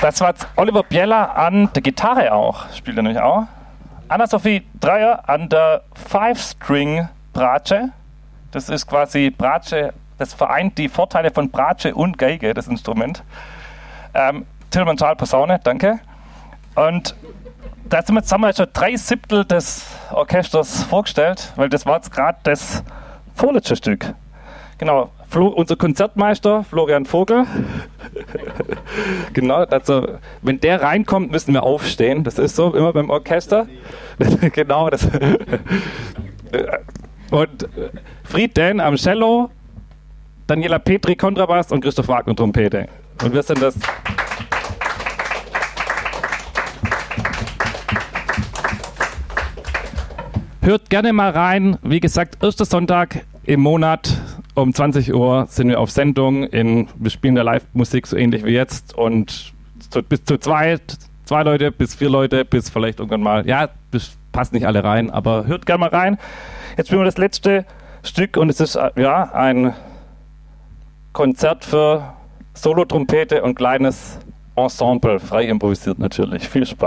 Das war jetzt Oliver Bieler an der Gitarre auch, spielt er nämlich auch. Anna-Sophie Dreier an der Five-String-Bratsche. Das ist quasi Bratsche, das vereint die Vorteile von Bratsche und Geige, das Instrument. Tilman Schal Posaune, danke. Und jetzt haben wir schon 3/7 des Orchesters vorgestellt, weil das war jetzt gerade das vorletzte Stück. Genau, unser Konzertmeister Florian Vogel. Genau, also wenn der reinkommt, müssen wir aufstehen. Das ist so immer beim Orchester. Genau, das. Und Fried Dehn am Cello, Daniela Petri Kontrabass und Christoph Wagner Trompete. Und wir sind das. Hört gerne mal rein. Wie gesagt, erster Sonntag im Monat um 20 Uhr sind wir auf Sendung. Wir spielen da Live-Musik so ähnlich wie jetzt. Und bis zu zwei Leute, bis 4 Leute, bis vielleicht irgendwann mal. Ja, das passt nicht alle rein, aber hört gerne mal rein. Jetzt spielen wir das letzte Stück und es ist ja ein Konzert für Solo-Trompete und kleines Ensemble, frei improvisiert natürlich. Viel Spaß.